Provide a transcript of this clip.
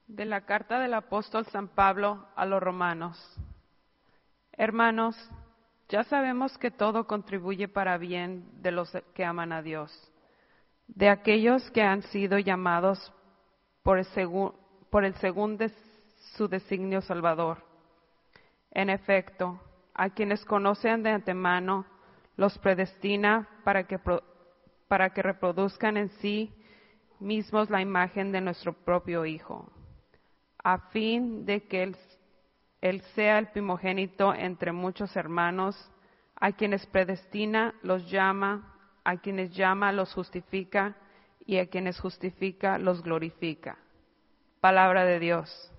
De la carta del apóstol San Pablo a los romanos. Hermanos, ya sabemos que todo contribuye para bien de los que aman a Dios, de aquellos que han sido llamados por el según de su designio salvador. En efecto, a quienes conocen de antemano, los predestina para que reproduzcan en sí mismos la imagen de nuestro propio Hijo, a fin de que Él sea el primogénito entre muchos hermanos. A quienes predestina los llama, a quienes llama los justifica, y a quienes justifica los glorifica. Palabra de Dios.